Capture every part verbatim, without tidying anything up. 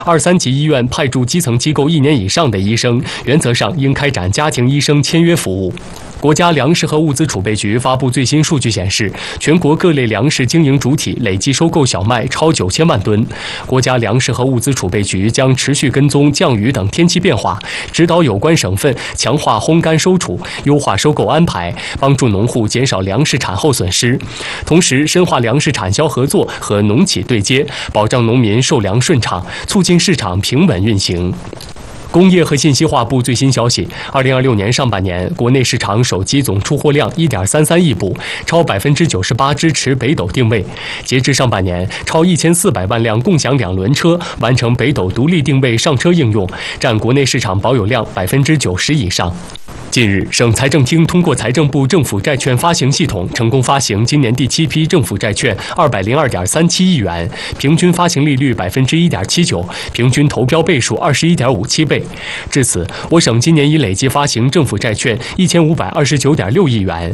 二三级医院派驻基层机构一年以上的医生，原则上应开展家庭医生签约服务。国家粮食和物资储备局发布最新数据显示，全国各类粮食经营主体累计收购小麦超九千万吨。国家粮食和物资储备局将持续跟踪降雨等天气变化，指导有关省份强化烘干收储，优化收购安排，帮助农户减少粮食产后损失。同时，深化粮食产销合作和农企对接，保障农民售粮顺畅，促进市场平稳运行。工业和信息化部最新消息，二零二六年上半年，国内市场手机总出货量一点三三亿部，超百分之九十八支持北斗定位。截至上半年，超一千四百万辆共享两轮车完成北斗独立定位上车应用，占国内市场保有量百分之九十以上。近日，省财政厅通过财政部政府债券发行系统，成功发行今年第七批政府债券二百零二点三七亿元，平均发行利率百分之一点七九，平均投标倍数二十一点五七倍。至此，我省今年已累计发行政府债券一千五百二十九点六亿元。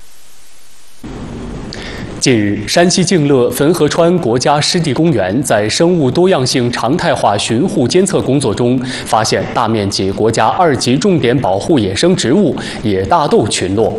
近日，山西境乐汾河川国家湿地公园在生物多样性常态化巡护监测工作中，发现大面积国家二级重点保护野生植物野大豆群落。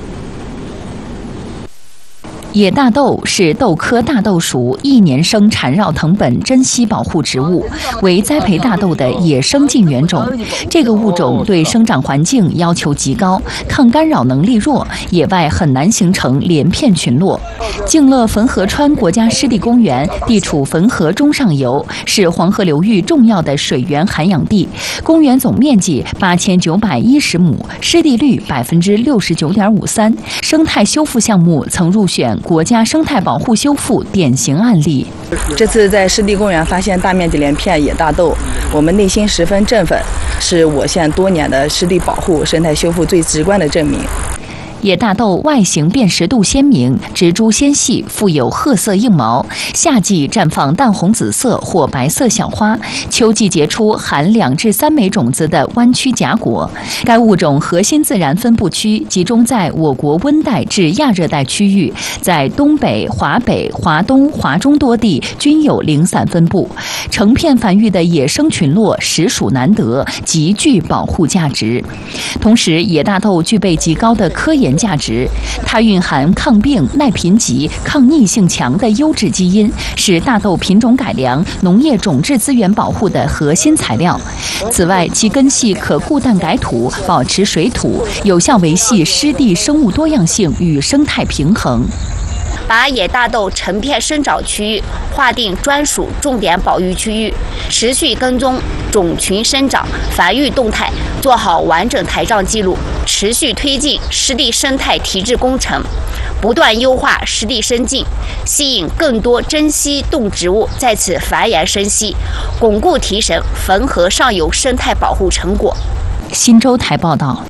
野大豆是豆科大豆属一年生缠绕藤本珍稀保护植物，为栽培大豆的野生近缘种。这个物种对生长环境要求极高，抗干扰能力弱，野外很难形成连片群落。境乐汾河川国家湿地公园地处汾河中上游，是黄河流域重要的水源涵养地。公园总面积八千九百一十亩，湿地率百分之六十九点五三，生态修复项目曾入选国家生态保护修复典型案例。 这次在湿地公园发现大面积连片野大豆，我们内心十分振奋，是我县多年的湿地保护、生态修复最直观的证明。 野大豆外形辨识度鲜明，植株纤细，附有褐色硬毛，夏季绽放淡红紫色或白色小花，秋季结出含两至三枚种子的弯曲荚果。该物种核心自然分布区集中在我国温带至亚热带区域，在东北、华北、华东、华中多地均有零散分布。成片繁育的野生群落实属难得，极具保护价值。同时，野大豆具备极高的科研价值，它蕴含抗病、耐贫瘠、抗逆性强的优质基因，是大豆品种改良、农业种质资源保护的核心材料。此外，其根系可固氮改土，保持水土，有效维系湿地生物多样性与生态平衡。 把野大豆成片生长区域划定专属重点保育区域，持续跟踪种群生长、繁育动态，做好完整台账记录，持续推进湿地生态提质工程，不断优化湿地生境，吸引更多珍稀动植物在此繁衍生息，巩固提升汾河上游生态保护成果。 新洲台报道。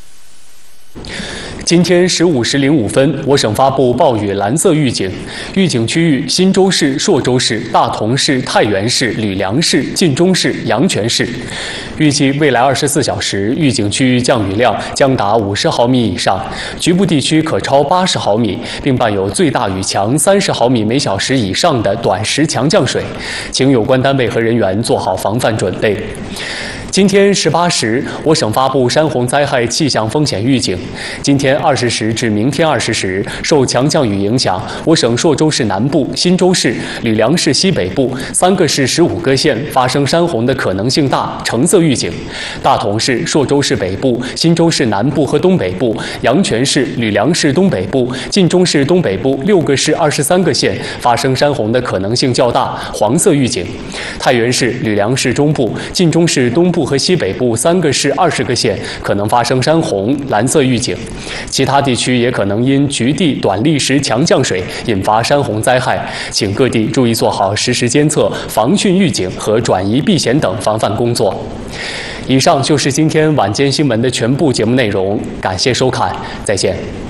今天十五时零五分，我省发布暴雨蓝色预警，预警区域新州市、朔州市、大同市、太原市、吕梁市、晋中市、阳泉市。预计未来二十四小时，预警区域降雨量将达五十毫米以上，局部地区可超八十毫米，并伴有最大雨强三十毫米每小时以上的短时强降水，请有关单位和人员做好防范准备。今天十八时，我省发布山洪灾害气象风险预警。今天二十时至明天二十时，受强降雨影响，我省朔州市南部、新州市、吕梁市西北部三个市十五个县发生山洪的可能性大，橙色预警。大同市、朔州市北部、新州市南部和东北部、阳泉市、吕梁市东北部、晋中市东北部六个市二十三个县发生山洪的可能性较大，黄色预警。太原市、吕梁市中部、晋中市东部和西北部三个市二十个县可能发生山洪，蓝色预警。其他地区也可能因局地短砾石强降水引发山洪灾害，请各地注意做好实时监测、防汛预警和转移避险等防范工作。以上就是今天晚间新闻的全部节目内容，感谢收看，再见。